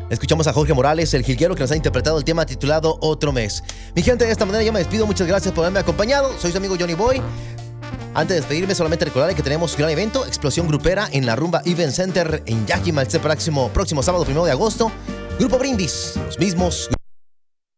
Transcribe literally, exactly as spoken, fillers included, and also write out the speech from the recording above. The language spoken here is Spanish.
Escuchamos a Jorge Morales, el jilguero, que nos ha interpretado el tema titulado Otro Mes. Mi gente, de esta manera yo me despido. Muchas gracias por haberme acompañado. Soy su amigo Johnny Boy. Antes de despedirme, solamente recordarle que tenemos un gran evento, Explosión Grupera, en la Rumba Event Center en Yakima, este próximo, próximo sábado primero de agosto. Grupo Brindis, los mismos